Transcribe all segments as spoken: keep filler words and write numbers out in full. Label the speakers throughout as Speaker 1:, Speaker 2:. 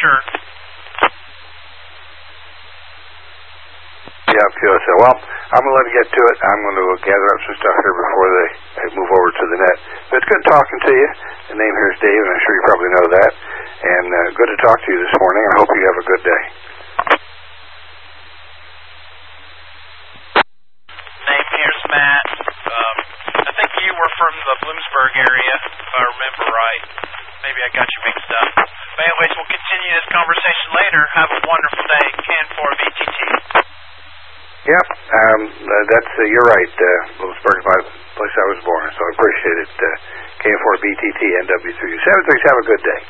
Speaker 1: sure.
Speaker 2: Yeah, Q S L. Well, I'm going to let you get to it. I'm going to gather up some stuff here before they, they move over to the net. But it's good talking to you. The name here is Dave, and I'm sure you probably know that. And uh, good to talk to you this morning. I hope you have a good day.
Speaker 1: Name here's Matt. Um, I think you were from the Bloomsburg area, if I remember right. Maybe I got you mixed up. But anyways, we'll continue this conversation later. Have a wonderful day. Can four B T T.
Speaker 2: Yep, um, uh, that's uh, you're right. Uh, Bloomsburg is my place I was born, so I appreciate it. Uh, K four B T T N W three seven three. Have a good day.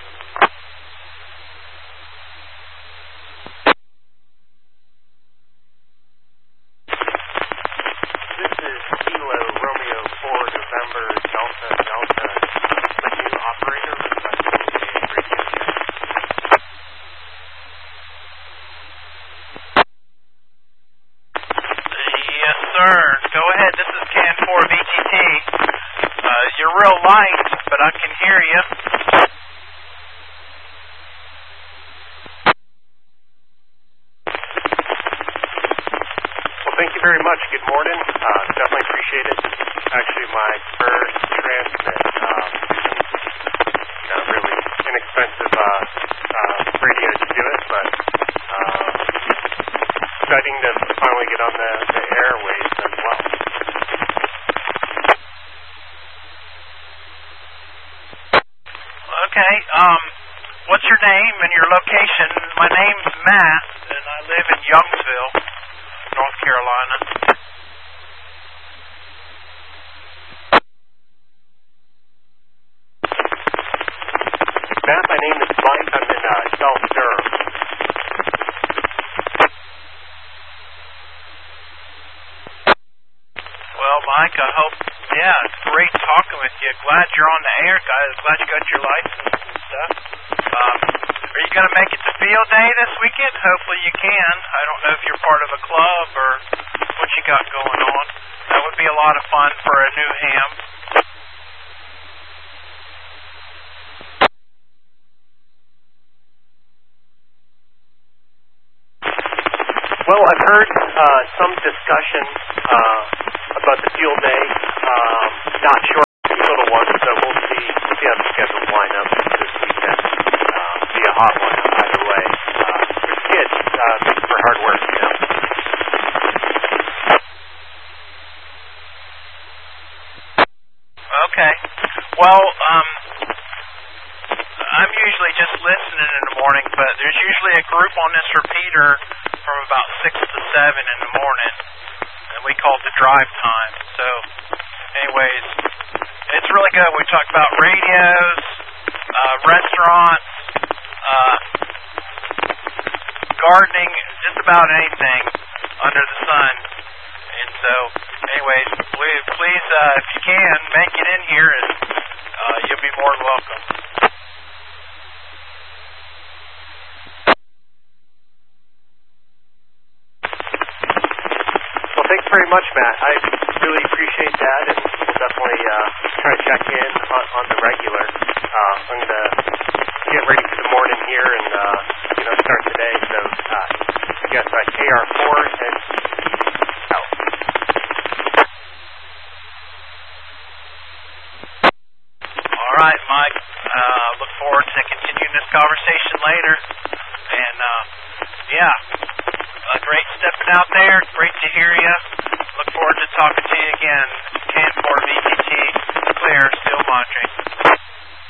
Speaker 3: This is Kilo Romeo four November Delta Delta. The new operator requesting a radio check.
Speaker 1: Yes, sir. Go ahead. This is Can four B T T. Uh, you're real light, but I can hear you.
Speaker 3: Well, thank you very much. Good morning. Uh, definitely appreciate it. Actually, my first transmit. Um, got really inexpensive uh, uh, radio to do it, but uh, exciting to finally get on the, the airwaves as well.
Speaker 1: Okay. Um, what's your name and your location? My name's Matt, and I live in Youngsville, North Carolina.
Speaker 3: Matt, my name is Mike. I'm in uh, South Durham.
Speaker 1: Well, Mike, I hope, yeah, it's great talking with you. Glad you're on the air, guys. Glad you got your license and stuff. Um, are you going to make it to field day this weekend? Hopefully you can. I don't know if you're part of a club or what you got going on. That would be a lot of fun for a new ham.
Speaker 3: Well, I've heard uh, some discussion uh, about the field day. Um, not sure the little one, so we'll see, we'll see how the schedules line up this weekend. Uh, be a hot one either way. Uh, good kids, uh, for hard work, you know.
Speaker 1: Okay. Well, um, I'm usually just listening in the morning, but there's usually a group on this repeater from about six to seven in the morning, and we call it the drive time. So, anyways, it's really good. We talk about radios, uh, restaurants, uh, gardening, just about anything under the sun. And so, anyways, please, please uh, if you can, make it in here, and uh, you'll be more than welcome.
Speaker 3: Well, thanks very much, Matt. I really appreciate that, and we'll definitely uh, try to check in on, on the regular. Uh, I'm going to get ready for the morning here and uh, you know start today. So uh, I guess uh, K R four and out.
Speaker 1: All right, Mike. Uh, look forward to continuing this conversation later. And, uh, yeah, uh, great stepping out there. Great to hear you. Look forward to talking to you again.